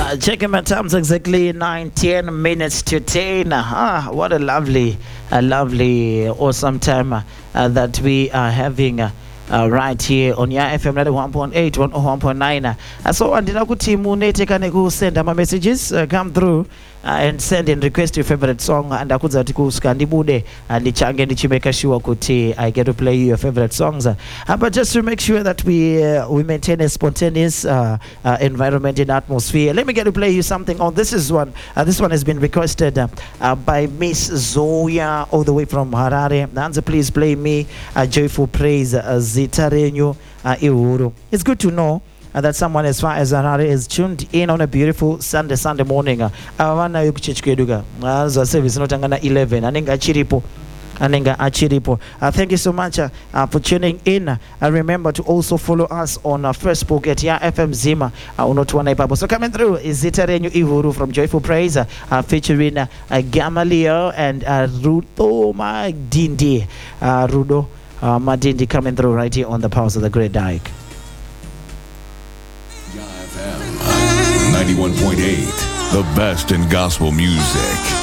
Checking my times exactly 9:10 minutes to 10. What a lovely, awesome time that we are having. Right here on your FM 101.8, 101.9. So andina kuti munetekane ku send my messages come through and send and request your favorite song and akudza kuti kusika ndibude ndichange ndichimeka sure kuti I get to play your favorite songs but just to make sure that we maintain a spontaneous environment and atmosphere. Let me get to play you something. This one has been requested by Miss Zoya all the way from Harare. Nanza, please play me Joyful Praise Zitarenyu Ihuru. It's good to know that someone as far as Harare is tuned in on a beautiful Sunday morning. Awana yukuchechikeduga. Service notangana 11. Anenga achiripo. Thank you so much for tuning in. Remember to also follow us on Facebook at FM Zima. So coming through is Zitarenyu Ihuru from Joyful Praise featuring Gamaliel and Rudo Madindi. Rudo Madindi coming through right here on the Powers of the Great Dyke. 91.8, the best in gospel music.